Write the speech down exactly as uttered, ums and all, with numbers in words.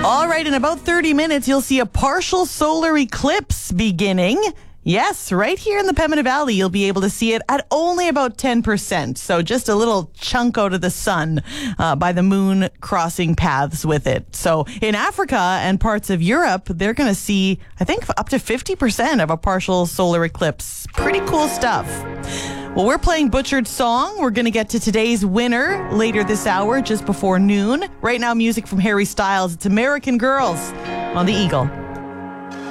All right, in about thirty minutes, you'll see a partial solar eclipse beginning. Yes, right here in the Pembina Valley, you'll be able to see it at only about ten percent. So just a little chunk out of the sun uh, by the moon crossing paths with it. So in Africa and parts of Europe, they're going to see, I think, up to fifty percent of a partial solar eclipse. Pretty cool stuff. Well, we're playing Butchered Song. We're going to get to today's winner later this hour, just before noon. Right now, music from Harry Styles. It's American Girls on the Eagle.